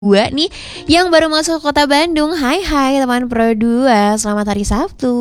Dua nih yang baru masuk kota Bandung. Hai teman Pro 2, selamat hari Sabtu.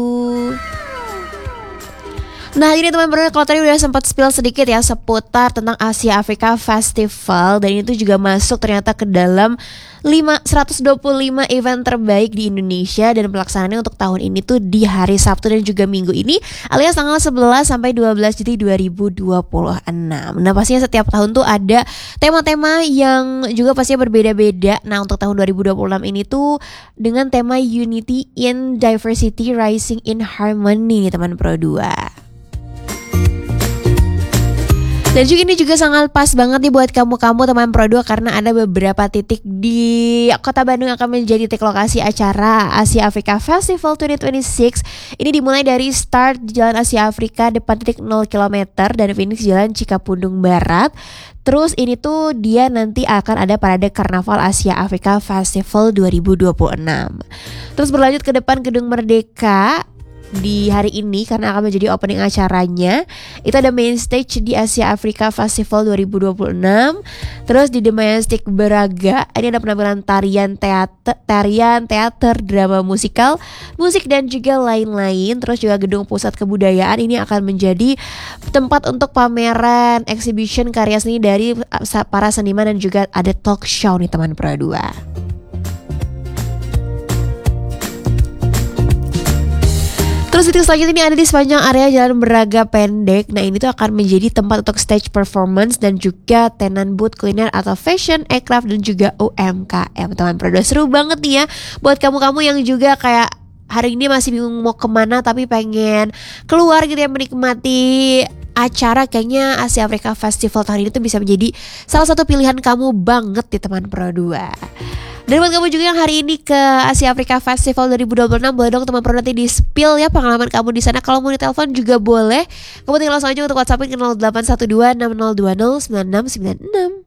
Nah ini teman Pro, kalau tadi udah sempat spill sedikit ya seputar tentang Asia Afrika Festival. Dan itu juga masuk ternyata ke dalam 125 event terbaik di Indonesia. Dan pelaksanaannya untuk tahun ini tuh di hari Sabtu dan juga Minggu ini, alias tanggal 11 sampai 12 Juli 2026. Nah pastinya setiap tahun tuh ada tema-tema yang juga pastinya berbeda-beda. Nah untuk tahun 2026 ini tuh dengan tema Unity in Diversity Rising in Harmony nih teman Pro 2. Dan juga ini juga sangat pas banget nih buat kamu teman Pro 2, karena ada beberapa titik di kota Bandung yang akan menjadi titik lokasi acara Asia Afrika Festival 2026. Ini dimulai dari start di Jalan Asia Afrika depan titik 0 km dan finish Jalan Cikapundung Barat. Terus ini tuh dia nanti akan ada parade Karnaval Asia Afrika Festival 2026. Terus berlanjut ke depan Gedung Merdeka di hari ini karena akan menjadi opening acaranya. Itu ada main stage di Asia Afrika Festival 2026. Terus di The Majestic Braga ini ada penampilan tarian teater, drama musikal, musik dan juga lain-lain. Terus juga Gedung Pusat Kebudayaan ini akan menjadi tempat untuk pameran exhibition karya seni dari para seniman dan juga ada talk show nih teman Pro 2. Terus titik selanjutnya ini ada di sepanjang area Jalan Braga Pendek. Nah ini tuh akan menjadi tempat untuk stage performance dan juga tenan booth kuliner atau fashion, aircraft dan juga UMKM. Teman Pro 2, seru banget nih ya buat kamu-kamu yang juga kayak hari ini masih bingung mau kemana tapi pengen keluar gitu ya, menikmati acara. Kayaknya Asia Afrika Festival tahun ini tuh bisa menjadi salah satu pilihan kamu banget di teman Pro 2. Dan buat kamu juga yang hari ini ke Asia Afrika Festival 2026, boleh dong teman Pro nanti di spill ya pengalaman kamu di sana. Kalau mau ditelepon juga boleh. Kamu tinggal langsung aja untuk WhatsAppin ke 0812 6020 9696.